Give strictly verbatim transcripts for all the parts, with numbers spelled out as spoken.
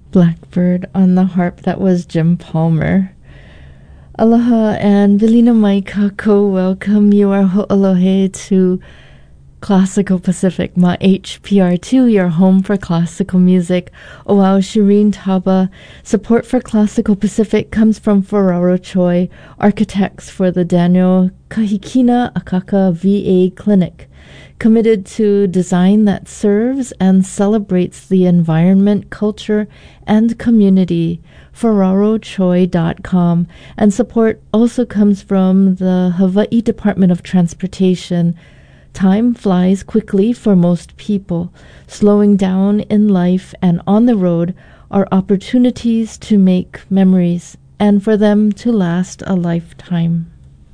Blackbird on the harp. That was Jim Palmer. Aloha and Vilina mai kako. Welcome. You are ho'olohe to Classical Pacific, Ma H P R two, your home for classical music. Oau Shireen Taba. Support for Classical Pacific comes from Ferraro Choi, architects for the Daniel Kahikina Akaka V A Clinic, committed to design that serves and celebrates the environment, culture, and community. Ferraro Choi dot com. And support also comes from the Hawaii Department of Transportation. Time flies quickly for most people. Slowing down in life and on the road are opportunities to make memories and for them to last a lifetime.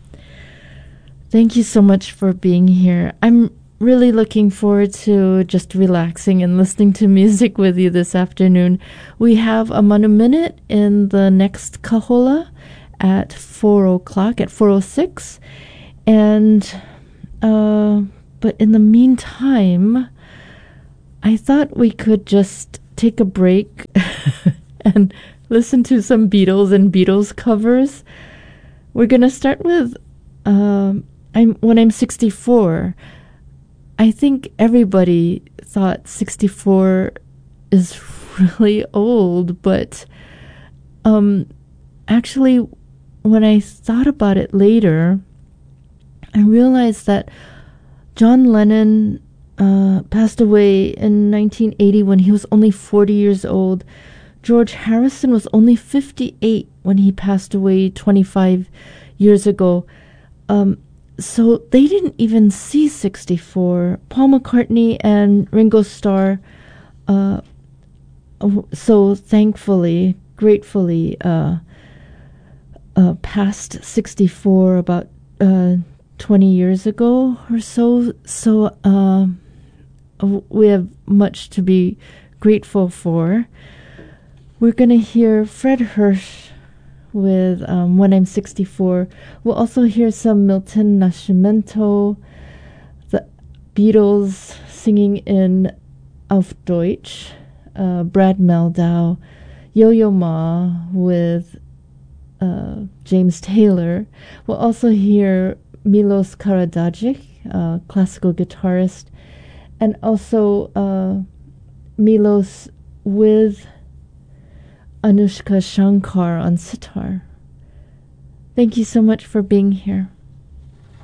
Thank you so much for being here. I'm really looking forward to just relaxing and listening to music with you this afternoon. We have a Manu Minute in the next Kahola at four o'clock, at four oh six. And Uh, but in the meantime, I thought we could just take a break and listen to some Beatles and Beatles covers. We're going to start with um, I'm When I'm sixty-four. I think everybody thought sixty-four is really old, but um, actually, when I thought about it later, I realized that John Lennon uh, passed away in nineteen eighty when he was only forty years old. George Harrison was only fifty-eight when he passed away twenty-five years ago. Um, so they didn't even see sixty-four. Paul McCartney and Ringo Starr, uh, so thankfully, gratefully, uh, uh, passed sixty-four about uh, twenty years ago or so. So uh, we have much to be grateful for. We're going to hear Fred Hirsch with um, When I'm sixty-four. We'll also hear some Milton Nascimento, the Beatles singing in Auf Deutsch, uh, Brad Meldau, Yo-Yo Ma with uh, James Taylor. We'll also hear Milos Karadzic, uh, classical guitarist, and also uh, Milos with Anushka Shankar on sitar. Thank you so much for being here.